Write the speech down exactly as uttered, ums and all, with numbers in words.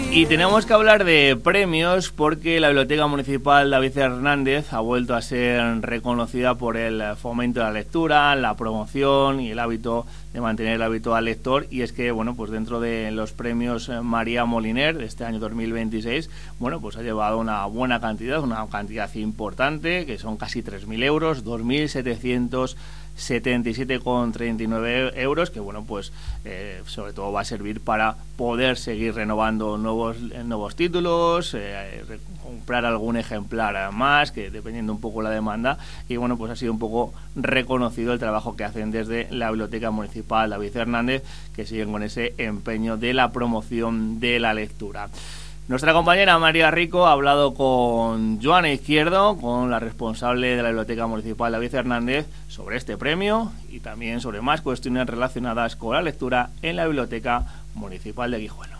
Y tenemos que hablar de premios porque la Biblioteca Municipal David Hernández ha vuelto a ser reconocida por el fomento de la lectura, la promoción y el hábito de mantener el hábito al lector. Y es que, bueno, pues dentro de los premios María Moliner de este año dos mil veintiséis, bueno, pues ha llevado una buena cantidad, una cantidad importante, que son casi tres mil euros, dos mil setecientos setenta y siete coma treinta y nueve euros, que bueno, pues eh, sobre todo va a servir para poder seguir renovando nuevos nuevos títulos, eh, comprar algún ejemplar más, que dependiendo un poco la demanda. Y bueno, pues ha sido un poco reconocido el trabajo que hacen desde la Biblioteca Municipal David Hernández, que siguen con ese empeño de la promoción de la lectura. Nuestra compañera María Rico ha hablado con Joana Izquierdo, con la responsable de la Biblioteca Municipal David Hernández, sobre este premio y también sobre más cuestiones relacionadas con la lectura en la Biblioteca Municipal de Guijuelo.